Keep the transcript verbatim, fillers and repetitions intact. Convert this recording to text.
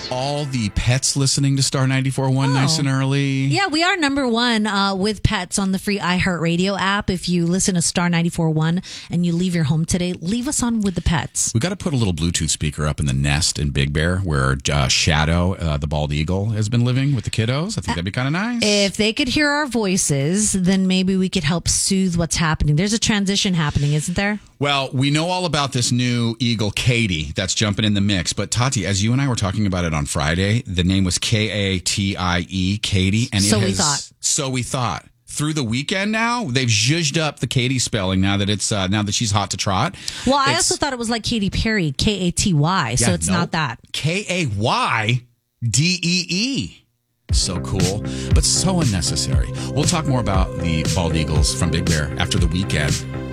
all the pets listening to Star ninety-four point one Oh. nice and early. Yeah, we are number one uh, with pets on the free iHeartRadio app. If you listen to Star ninety-four point one and you leave your home today, leave us on with the pets. We got to put a little Bluetooth speaker up in the nest in Big Bear where uh, Shadow, uh, the bald eagle, has been living with the kiddos. I think that'd be kind of nice. If they could hear our voices, then maybe we could help soothe what's happening. There's a transition happening, isn't there? Well, we know all about this new eagle, Katie, that's jumping in the mix. But Tati, as you and I were talking about it on Friday, the name was K A T I E, Katie. And So it we has, thought. So we thought. Through the weekend now, they've zhuzhed up the Katie spelling now that it's uh, now that she's hot to trot. Well, I It's- also thought it was like Katy Perry, K A T Y, so Yeah, it's no. not that. K A Y D E E. So cool, but so unnecessary. We'll talk more about the bald eagles from Big Bear after the weekend.